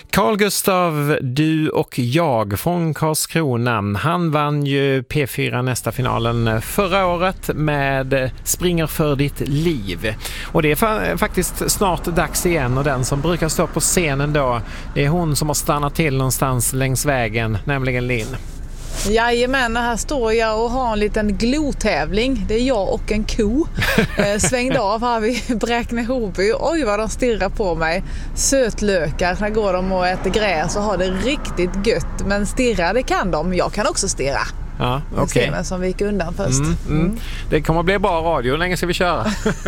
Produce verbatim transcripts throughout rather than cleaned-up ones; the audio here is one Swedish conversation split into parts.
Carl Gustav, du och jag från Karlskrona. Han vann ju P fyra nästa finalen förra året med Springer för ditt liv. Och det är fa- faktiskt snart dags igen, och den som brukar stå på scenen då, det är hon som har stannat till någonstans längs vägen, nämligen Linn. Jajamän, här står jag och har en liten glotävling. Det är jag och en ko. eh, svängd av här vid Bräkne-Hoby. Oj vad de stirrar på mig. Sötlökar, när går de och äter gräs och har det riktigt gött. Men stirra, det kan de. Jag kan också stirra. Ja, okej. Okay. Som vi gick undan först. Mm, mm. Mm. Det kommer att bli bra radio. Hur länge ska vi köra?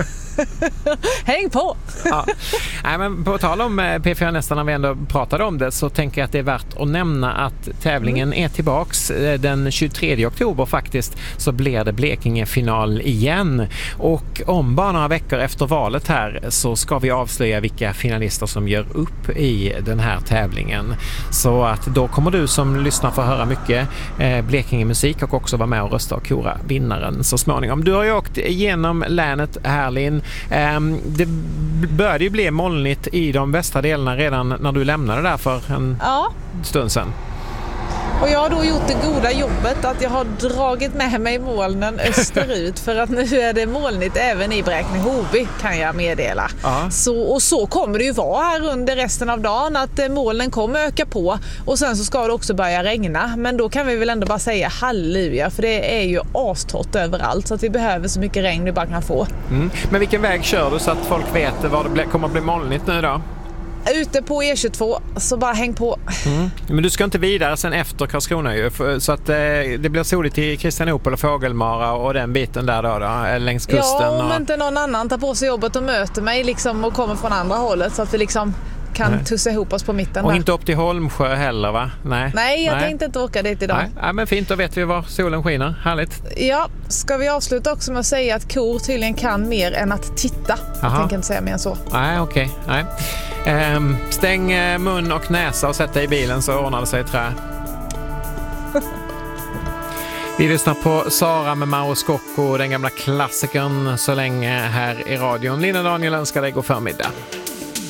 Häng på! Ja. Nej, men på tal om P fyra nästan, när vi ändå pratade om det, så tänker jag att det är värt att nämna att tävlingen mm. är tillbaks den tjugotredje oktober faktiskt, så blir det Blekinge-final igen. Och om bara några veckor efter valet här så ska vi avslöja vilka finalister som gör upp i den här tävlingen. Så att då kommer du som lyssnar få höra mycket eh, Blekinge-musik och också vara med och rösta och kora vinnaren så småningom. Du har ju åkt igenom länet här, Linn. Um, det började ju bli molnigt i de västra delarna redan när du lämnade där för en ja. stund sedan. Och jag har då gjort det goda jobbet att jag har dragit med mig molnen österut, för att nu är det molnigt även i Bräkne-Hoby, kan jag meddela. Så, och så kommer det ju vara här under resten av dagen, att molnen kommer öka på, och sen så ska det också börja regna. Men då kan vi väl ändå bara säga halleluja, för det är ju astorrt överallt, så att vi behöver så mycket regn vi bara kan få. Mm. Men vilken väg kör du så att folk vet vad det bli, kommer att bli molnigt nu då? Ute på E tjugotvå, så bara häng på. Mm. Men du ska inte vidare sen efter Karlskrona ju, så att eh, det blir soligt i Kristianopel och Fågelmara och den biten där då, då längs kusten. Ja, om och... inte någon annan tar på sig jobbet och möter mig liksom, och kommer från andra hållet, så att vi liksom kan Nej. tussa ihop oss på mitten. Och där. Inte upp till Holmsjö heller, va? Nej, Nej jag Nej. tänkte inte åka dit idag. Nej. Ja, men fint, då vet vi var solen skiner. Härligt. Ja, ska vi avsluta också med att säga att kor tydligen kan mer än att titta. Aha. Jag tänker inte säga mer än så. Nej, okej. Okay. Nej. Ehm, stäng mun och näsa och sätt dig i bilen, så ordnar det sig i trä. Vi lyssnar på Sara med Mauro Scocco, den gamla klassikern så länge här i radion. Lina Daniel önskar dig god förmiddag.